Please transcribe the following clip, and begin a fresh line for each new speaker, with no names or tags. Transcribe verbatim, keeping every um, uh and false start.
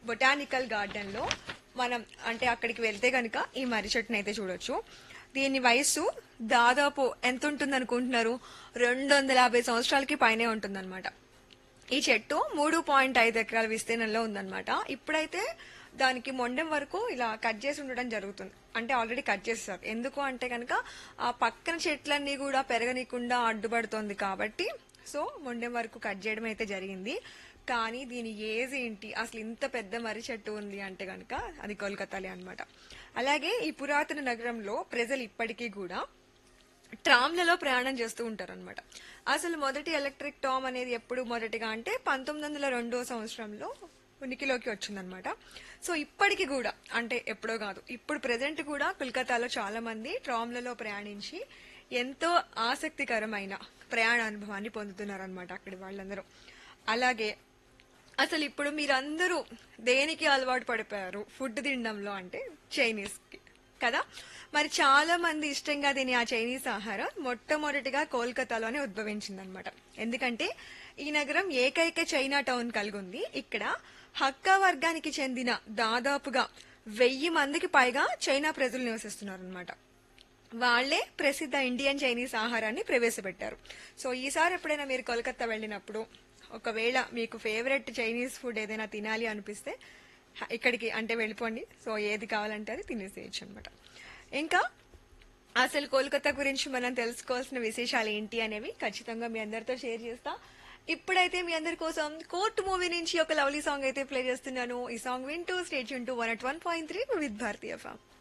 Botanical garden లో మనం అంటే అక్కడికి వెళ్తే గనుక ఈ మర్రి చెట్టుని అయితే చూడొచ్చు. దీని వయస్సు దాదాపు ఎంత ఉంటుంది అనుకుంటున్నారు? రెండు వందల యాభై సంవత్సరాలకి పైనే ఉంటుందన్నమాట. ఈ చెట్టు మూడు పాయింట్ ఐదు ఎకరాల విస్తీర్ణంలో ఉందన్నమాట. ఇప్పుడైతే దానికి మొండెం వరకు ఇలా కట్ చేసి ఉండడం జరుగుతుంది. అంటే ఆల్రెడీ కట్ చేస్తారు. ఎందుకు అంటే కనుక ఆ పక్కన చెట్లన్నీ కూడా పెరగనీయకుండా అడ్డుపడుతోంది కాబట్టి సో మొండెం వరకు కట్ చేయడం అయితే జరిగింది. కానీ దీని ఏజ్ ఏంటి, అసలు ఇంత పెద్ద మర్రి చెట్టు ఉంది అంటే కనుక అది కోల్కతాలే అన్నమాట. అలాగే ఈ పురాతన నగరంలో ప్రజలు ఇప్పటికీ కూడా ట్రామ్లలో ప్రయాణం చేస్తూ ఉంటారు అనమాట. అసలు మొదటి ఎలక్ట్రిక్ ట్రామ్ అనేది ఎప్పుడు మొదటిగా అంటే పంతొమ్మిది వందల రెండో సంవత్సరంలో ఉనికిలోకి వచ్చిందనమాట. సో ఇప్పటికి కూడా అంటే ఎప్పుడో కాదు, ఇప్పుడు ప్రెసెంట్ కూడా కోల్కతాలో చాలా మంది ట్రామ్లలో ప్రయాణించి ఎంతో ఆసక్తికరమైన ప్రయాణ అనుభవాన్ని పొందుతున్నారనమాట అక్కడి వాళ్ళందరూ. అలాగే అసలు ఇప్పుడు మీరందరూ దేనికి అలవాటు పడిపోయారు ఫుడ్ తినడంలో అంటే చైనీస్ కి కదా. మరి చాలా మంది ఇష్టంగా తినే ఆ చైనీస్ ఆహారం మొట్టమొదటిగా కోల్కతాలోనే ఉద్భవించిందనమాట. ఎందుకంటే ఈ నగరం ఏకైక చైనా టౌన్ కలిగి ఉంది. ఇక్కడ హక్కా వర్గానికి చెందిన దాదాపుగా వెయ్యి మందికి పైగా చైనా ప్రజలు నివసిస్తున్నారనమాట. వాళ్లే ప్రసిద్ధ ఇండియన్ చైనీస్ ఆహారాన్ని ప్రవేశపెట్టారు. సో ఈసారి ఎప్పుడైనా మీరు కోల్కతా వెళ్ళినప్పుడు ఒకవేళ మీకు ఫేవరెట్ చైనీస్ ఫుడ్ ఏదైనా తినాలి అనిపిస్తే ఇక్కడికి అంటే వెళ్ళిపోండి. సో ఏది కావాలంటే అది తినేసేయచ్చు అనమాట. ఇంకా అసలు కోల్కతా గురించి మనం తెలుసుకోవాల్సిన విశేషాలు ఏంటి అనేవి ఖచ్చితంగా మీ అందరితో షేర్ చేస్తా. ఇప్పుడైతే మీ అందరి కోసం కోర్ట్ మూవీ నుంచి ఒక లవ్లీ సాంగ్ అయితే ప్లే చేస్తున్నాను. ఈ సాంగ్ వింటూ state Yoon to one at one point three with Bharatiya FM.